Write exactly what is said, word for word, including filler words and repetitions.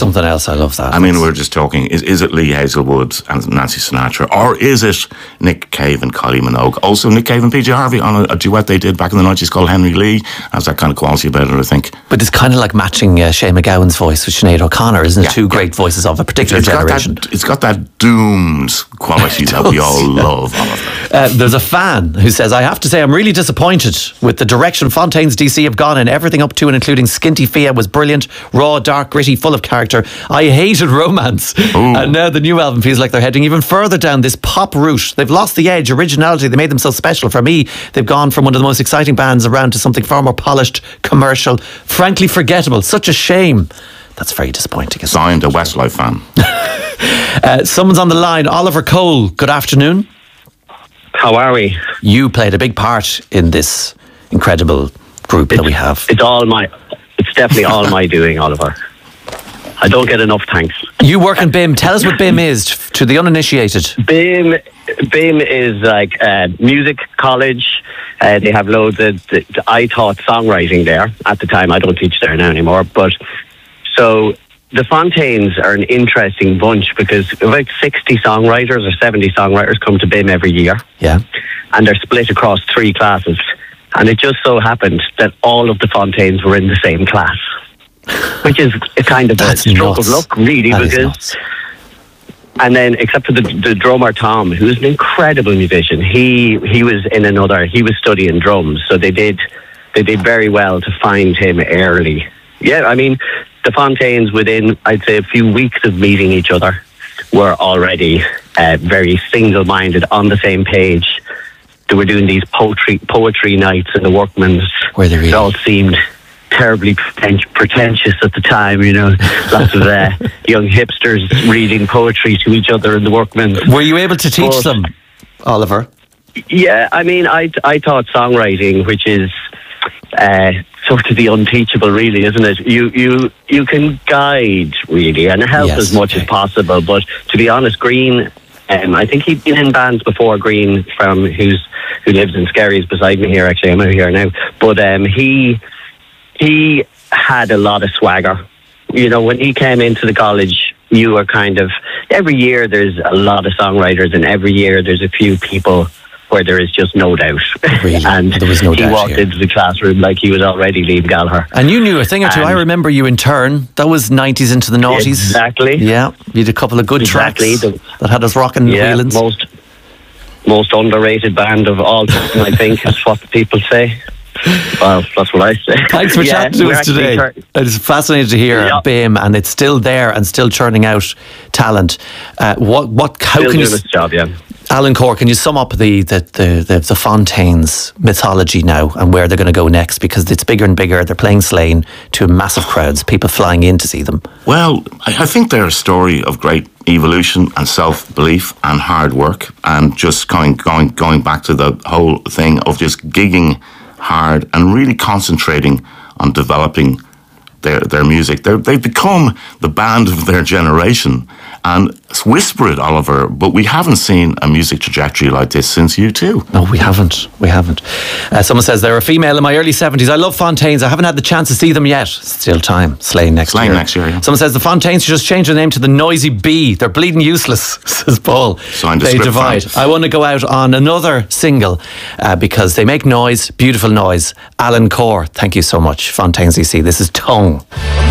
something else. I love that. I mean, we're just talking, is, is it Lee Hazelwood and Nancy Sinatra, or is it Nick Cave and Kylie Minogue? Also, Nick Cave and P J Harvey on a, a duet they did back in the nineties called Henry Lee. Has that kind of quality about it, I think. But it's kind of like matching uh, Shane MacGowan's voice with Sinead O'Connor, isn't it? Yeah, Two yeah. great voices of a particular It's generation. got that, it's got that doomed quality that we all love, Oliver. Uh, there's a fan who says, I have to say I'm really disappointed with the direction Fontaines D C have gone in. Everything up to and including Skinty Fia was brilliant, raw, dark, gritty, full of character. I hated romance. Ooh. And now the new album feels like they're heading even further down this pop route. They've lost the edge, originality. They made them so special. For me, they've gone from one of the most exciting bands around to something far more polished, commercial, frankly forgettable. Such a shame. That's very disappointing. Isn't Signed, a Westlife fan. uh, someone's on the line. Oliver Cole, good afternoon. How are we? You played a big part in this incredible group it's, that we have. It's all my, it's definitely all my doing, Oliver. I don't get enough thanks. You work in B I M. Tell us what B I M is to the uninitiated. B I M, B I M is like a music college. Uh, they have loads of, the, the, I taught songwriting there at the time. I don't teach there now anymore. But so the Fontaines are an interesting bunch because about sixty songwriters or seventy songwriters come to B I M every year. Yeah. And they're split across three classes. And it just so happened that all of the Fontaines were in the same class, which is a kind of That's a stroke nuts. of luck, really, That is because... nuts. And then, except for the, the drummer Tom, who's an incredible musician, he he was in another. He was studying drums, so they did they did very well to find him early. Yeah, I mean, the Fontaines, within I'd say a few weeks of meeting each other, were already uh, very single-minded, on the same page. They were doing these poetry poetry nights in the Workman's. Were they really? It all seemed terribly preten- pretentious at the time, you know, lots of uh, young hipsters reading poetry to each other in the Workman's. Were you able to teach But, them, Oliver? Yeah, I mean, I, I taught songwriting, which is uh, sort of the unteachable, really, isn't it? You you you can guide, really, and help Yes, as much okay. as possible, but to be honest, Green... Um, I think he'd been in bands before, Green, from who's who lives in Skerries beside me here, actually. I'm out here now. But um, he... He had a lot of swagger. You know, when he came into the college, you were kind of... Every year there's a lot of songwriters, and every year there's a few people where there is just no doubt. Really? And There was no he doubt walked here. into the classroom like he was already Liam Gallagher. And you knew a thing or two. And- I remember you in Turn. That was nineties into the noughties. Exactly. Yeah. You did a couple of good Exactly. tracks The- that had us rocking Yeah, and wheeling. most, most underrated band of all time, I think, is what the people say. Well, that's what I say. Thanks for Yeah, chatting to we're us actually today. tur- It's fascinating to hear Yeah. B I M, and it's still there and still churning out talent. Uh, what? What? How Still can you? doing its job, yeah. Alan Corr, can you sum up the the, the, the the Fontaines mythology now and where they're going to go next? Because it's bigger and bigger. They're playing Slane to massive crowds, people flying in to see them. Well, I I think they're a story of great evolution and self-belief and hard work, and just going going going back to the whole thing of just gigging hard and really concentrating on developing their their music. They're, they've become the band of their generation. And whisper it, Oliver, but we haven't seen a music trajectory like this since U two. No, we haven't. We haven't. Uh, someone says they're a female in my early seventies. I love Fontaines. I haven't had the chance to see them yet. Still time. Slane next Slane year. next year, yeah. Someone says the Fontaines should just change their name to the Noisy Bee. They're bleeding useless, says Paul. Signed a They script divide. file. I want to go out on another single uh, because they make noise, beautiful noise. Alan Corr, thank you so much. Fontaines D C. This is Tongue.